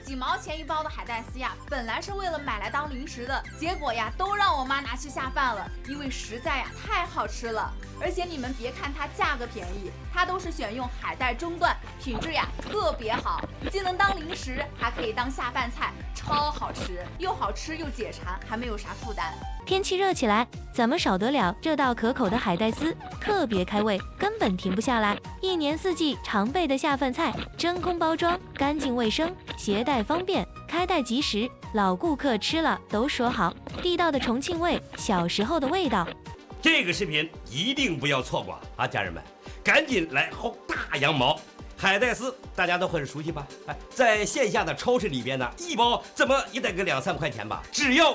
几毛钱一包的海带丝呀，本来是为了买来当零食的，结果呀，都让我妈拿去下饭了，因为实在呀太好吃了。而且你们别看它价格便宜，它都是选用海带中段，品质呀特别好，既能当零食，还可以当下饭菜，超好吃，又好吃又解馋，还没有啥负担。 天气热起来，怎么少得了这道可口的海带丝？特别开胃，根本停不下来。一年四季常备的下饭菜，真空包装，干净卫生，携带方便，开袋即食，老顾客吃了都说好。地道的重庆味，小时候的味道。 这个视频一定不要错过啊，家人们，赶紧来薅大羊毛！海带丝大家都很熟悉吧？在线下的超市里边呢，一包怎么也得个2、3块钱吧，只要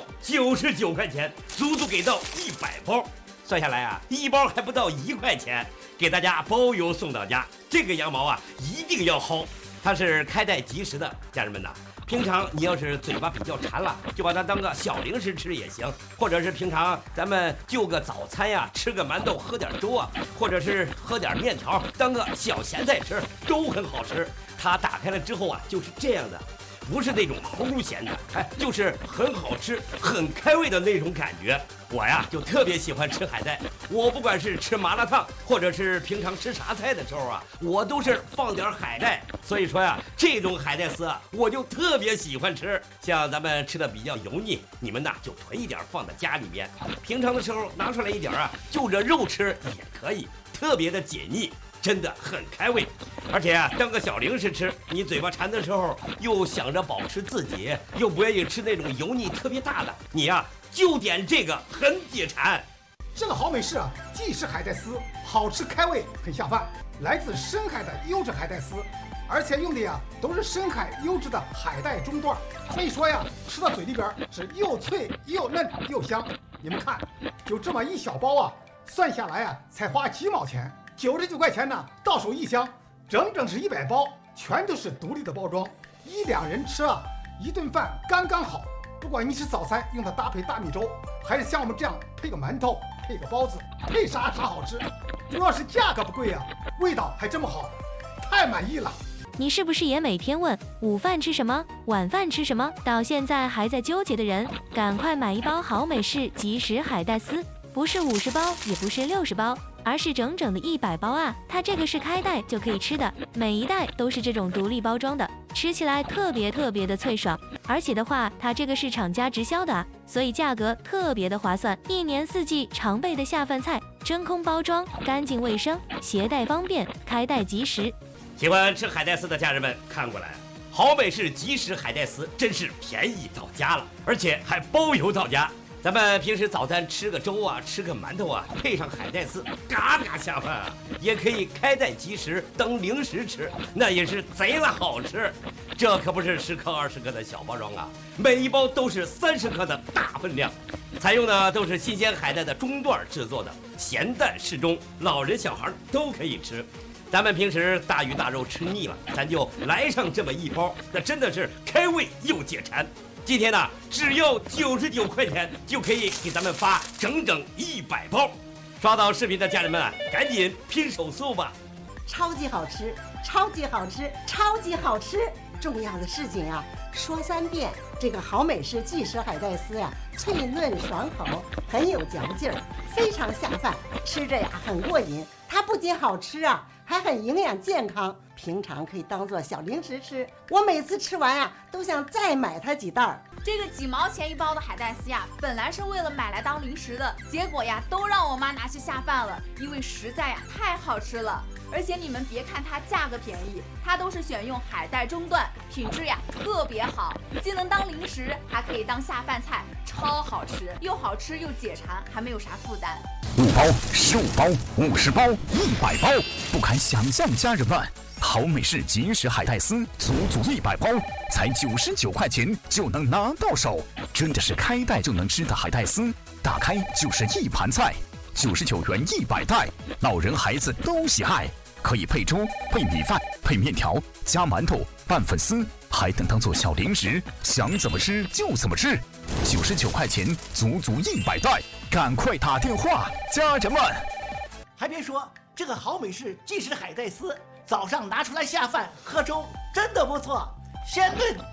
99块钱，足足给到100包。算下来啊，一包还不到1块钱，给大家包邮送到家。这个羊毛啊，一定要薅，它是开袋即食的，家人们呐。平常你要是嘴巴比较馋了，就把它当个小零食吃也行，或者是平常咱们就个早餐呀，吃个馒头喝点粥啊，或者是喝点面条当个小咸菜吃，都很好吃。它打开了之后啊，就是这样的，不是那种齁咸的，就是很好吃、很开胃的那种感觉。我呀就特别喜欢吃海带，我不管是吃麻辣烫，或者是平常吃啥菜的时候啊，我都是放点海带。所以说呀，这种海带丝啊，我就特别喜欢吃。像咱们吃的比较油腻，你们呢就囤一点放在家里面，平常的时候拿出来一点啊，就着肉吃也可以，特别的解腻。真的很开胃，而且啊，当个小零食吃，你嘴巴馋的时候，又想着保持自己，又不愿意吃那种油腻特别大的，你呀就点这个，很解馋。 这个好美式啊，即食海带丝，好吃开胃，很下饭，来自深海的优质海带丝，而且用的呀都是深海优质的海带中段，所以说呀，吃到嘴里边是又脆又嫩又香。你们看，就这么一小包啊，算下来啊，才花几毛钱。99块钱呢，到手一箱，整整是100包，全都是独立的包装，1、2人吃啊，一顿饭刚刚好。不管你吃早餐用它搭配大米粥，还是像我们这样配个馒头、配个包子，配啥好吃。主要是价格不贵啊，味道还这么好，太满意了。 你是不是也每天问午饭吃什么，晚饭吃什么？到现在还在纠结的人，赶快买一包好美式即食海带丝，不是50包，也不是60包。而是整整的100包啊！它这个是开袋就可以吃的，每一袋都是这种独立包装的，吃起来特别的脆爽。而且的话，它这个是厂家直销的啊，所以价格特别的划算。一年四季常备的下饭菜，真空包装，干净卫生，携带方便，开袋即食。 喜欢吃海带丝的家人们看过来，好美式即食海带丝真是便宜到家了，而且还包邮到家。咱们平时早餐吃个粥啊，吃个馒头啊，配上海带丝，嘎嘎下饭啊！也可以开袋即食当零食吃，那也是贼拉好吃。这可不是10克、20克的小包装啊，每一包都是30克的大分量。采用的都是新鲜海带的中段制作的，咸淡适中，老人小孩都可以吃。咱们平时大鱼大肉吃腻了，咱就来上这么一包，那真的是开胃又解馋。今天呢，只要99块钱就可以给咱们发整整100包。刷到视频的家人们啊，赶紧拼手速吧！ 超级好吃，超级好吃，超级好吃！重要的事情啊，说3遍。这个好美式即食海带丝呀，脆嫩爽口，很有嚼劲儿，非常下饭，吃着呀很过瘾。它不仅好吃啊，还很营养健康，平常可以当做小零食吃。我每次吃完啊，都想再买它几袋儿。 这个几毛钱一包的海带丝呀，本来是为了买来当零食的，结果呀，都让我妈拿去下饭了，因为实在呀太好吃了。而且你们别看它价格便宜，它都是选用海带中段，品质呀特别好，既能当零食，还可以当下饭菜，超好吃，又好吃又解馋，还没有啥负担。 5包、15包、50包、100包，不堪想象，家人们！好美式即食海带丝，足100包，才99块钱就能拿到手，真的是开袋就能吃的海带丝，打开就是一盘菜，99元100袋，老人孩子都喜爱。可以配粥、配米饭、配面条、加馒头、拌粉丝，还能当做小零食，想怎么吃就怎么吃。99块钱，足100袋，赶快打电话，家人们！ 还别说，这个好美式即食海带丝，早上拿出来下饭喝粥，真的不错，鲜嫩